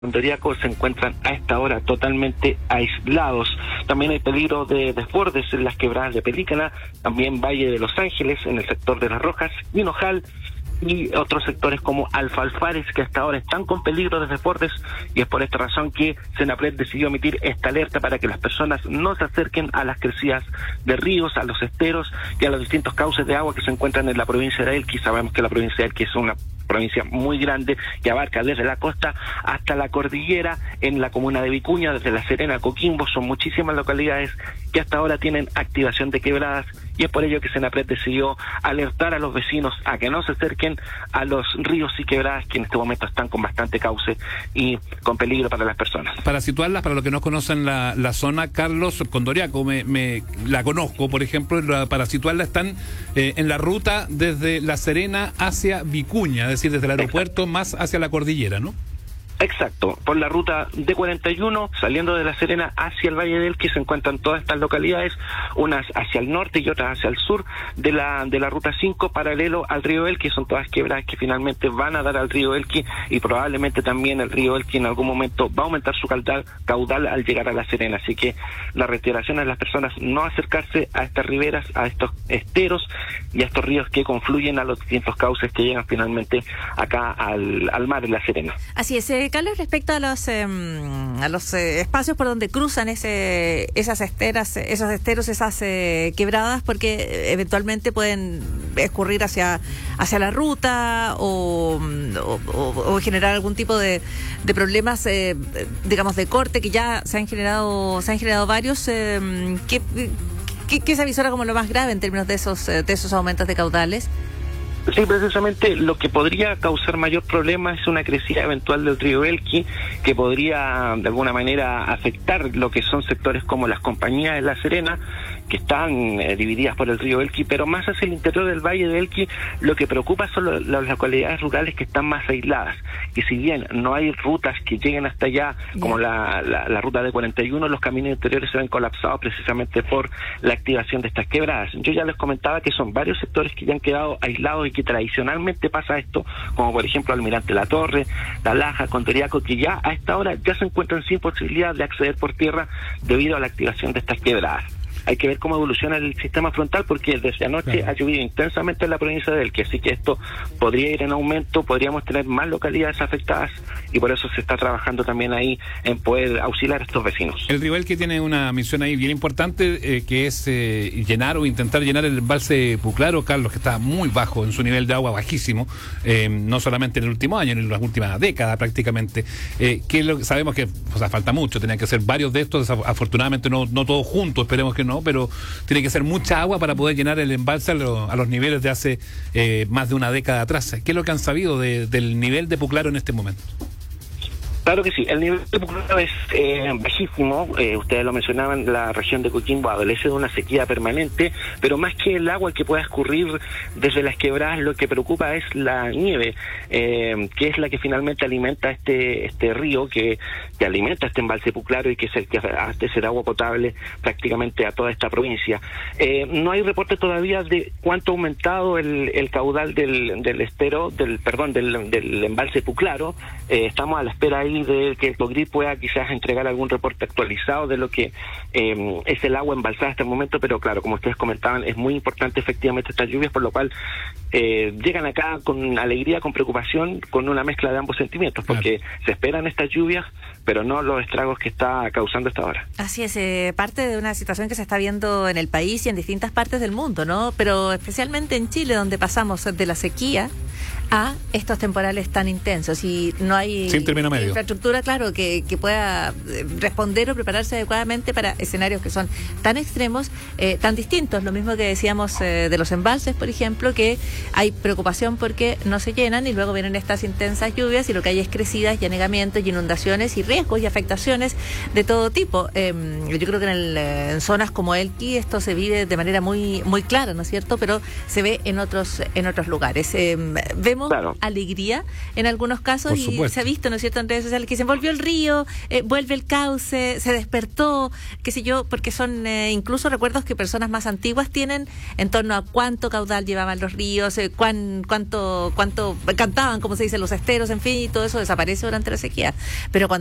Condoriaco se encuentran a esta hora totalmente aislados. También hay peligro de desbordes en las quebradas de Pelícana, también Valle de Los Ángeles, en el sector de Las Rojas, Hinojal y otros sectores como Alfalfares, que hasta ahora están con peligro de desbordes, y es por esta razón que Senapred decidió emitir esta alerta para que las personas no se acerquen a las crecidas de ríos, a los esteros y a los distintos cauces de agua que se encuentran en la provincia de Elqui. Sabemos que la provincia de Elqui es una provincia muy grande que abarca desde la costa hasta la cordillera. En la comuna de Vicuña, desde La Serena a Coquimbo, son muchísimas localidades que hasta ahora tienen activación de quebradas, y es por ello que Senapred decidió alertar a los vecinos a que no se acerquen a los ríos y quebradas que en este momento están con bastante cauce y con peligro para las personas. Para situarlas, para los que no conocen la zona, Carlos, Condoriaco, me la conozco, por ejemplo, para situarla están en la ruta desde La Serena hacia Vicuña, es decir, desde el aeropuerto más hacia la cordillera, ¿no? Exacto, por la ruta D41, saliendo de La Serena hacia el Valle del Elqui, se encuentran todas estas localidades, unas hacia el norte y otras hacia el sur de la ruta 5, paralelo al río Elqui. Son todas quebradas que finalmente van a dar al río Elqui, y probablemente también el río Elqui en algún momento va a aumentar su caudal al llegar a La Serena. Así que la reiteración a las personas no acercarse a estas riberas, a estos esteros y a estos ríos que confluyen a los distintos cauces que llegan finalmente acá al mar en La Serena. Así es. Carlos, respecto a los espacios por donde cruzan esas esteras, esos esteros, esas quebradas, porque eventualmente pueden escurrir hacia la ruta o generar algún tipo de problemas, digamos, de corte, que ya se han generado varios. ¿Qué se avisora como lo más grave en términos de esos aumentos de caudales? Sí, precisamente lo que podría causar mayor problema es una crecida eventual del río Elqui, que podría de alguna manera afectar lo que son sectores como las compañías de La Serena, que están divididas por el río Elqui, pero más hacia el interior del Valle de Elqui lo que preocupa son las localidades rurales que están más aisladas, y si bien no hay rutas que lleguen hasta allá, como la ruta de 41, los caminos interiores se ven colapsados precisamente por la activación de estas quebradas. Yo ya les comentaba que son varios sectores que ya han quedado aislados y que tradicionalmente pasa esto, como por ejemplo Almirante La Torre, La Laja, Condoriaco, que ya a esta hora ya se encuentran sin posibilidad de acceder por tierra debido a la activación de estas quebradas. Hay que ver cómo evoluciona el sistema frontal, porque desde anoche ha llovido intensamente en la provincia de Elqui, así que esto podría ir en aumento, podríamos tener más localidades afectadas, y por eso se está trabajando también ahí en poder auxiliar a estos vecinos. El río Elqui tiene una misión ahí bien importante, que es llenar o intentar llenar el embalse Puclaro, Carlos, que está muy bajo en su nivel de agua, bajísimo, no solamente en el último año, en las últimas décadas prácticamente, sabemos que falta mucho, tenían que ser varios de estos, afortunadamente no todos juntos, esperemos que no, pero tiene que ser mucha agua para poder llenar el embalse a los niveles de hace más de una década atrás. ¿Qué es lo que han sabido del nivel de Puclaro en este momento? Claro que sí, el nivel de Puclaro es bajísimo, ustedes lo mencionaban, la región de Coquimbo adolece de una sequía permanente, pero más que el agua que pueda escurrir desde las quebradas, lo que preocupa es la nieve, que es la que finalmente alimenta este río, que alimenta este embalse Puclaro y que es el que abastece de agua potable prácticamente a toda esta provincia. No hay reporte todavía de cuánto ha aumentado el caudal del estero, del embalse Puclaro. Estamos a la espera ahí de que el COGRI pueda quizás entregar algún reporte actualizado de lo que es el agua embalsada hasta el momento, pero claro, como ustedes comentaban, es muy importante efectivamente estas lluvias, por lo cual llegan acá con alegría, con preocupación, con una mezcla de ambos sentimientos, porque se esperan estas lluvias, pero no los estragos que está causando esta hora. Así es, parte de una situación que se está viendo en el país y en distintas partes del mundo, ¿no? Pero especialmente en Chile, donde pasamos de la sequía a estos temporales tan intensos y no hay infraestructura, claro, que pueda responder o prepararse adecuadamente para escenarios que son tan extremos, tan distintos. Lo mismo que decíamos de los embalses, por ejemplo, que hay preocupación porque no se llenan y luego vienen estas intensas lluvias y lo que hay es crecidas y anegamientos y inundaciones y riesgos y afectaciones de todo tipo. Yo creo que en zonas como Elqui esto se vive de manera muy, muy clara, ¿no es cierto? Pero se ve en otros lugares. Vemos tenemos claro, alegría en algunos casos, Por y supuesto. se ha visto, ¿no es cierto?, en redes sociales que se volvió el río, vuelve el cauce, se despertó, qué sé yo, porque son incluso recuerdos que personas más antiguas tienen en torno a cuánto caudal llevaban los ríos, cuánto cantaban, como se dice, los esteros, en fin, y todo eso desaparece durante la sequía. Pero cuando